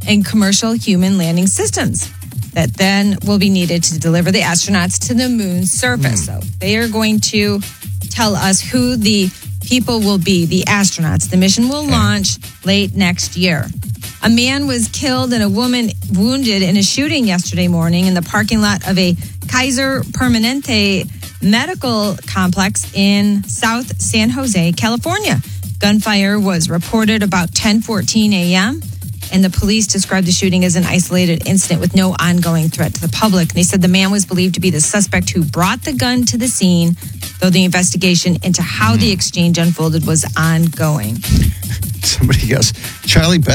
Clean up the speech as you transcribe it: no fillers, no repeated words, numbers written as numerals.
and commercial human landing systems that then will be needed to deliver the astronauts to the moon's surface. So they are going to tell us who the people will be, the astronauts. The mission will launch late next year. A man was killed and a woman wounded in a shooting yesterday morning in the parking lot of a Kaiser Permanente medical complex in South San Jose, California. Gunfire was reported about 10:14 a.m., and the police described the shooting as an isolated incident with no ongoing threat to the public. They said the man was believed to be the suspect who brought the gun to the scene, though the investigation into how the exchange unfolded was ongoing. Somebody goes, Charlie Beth.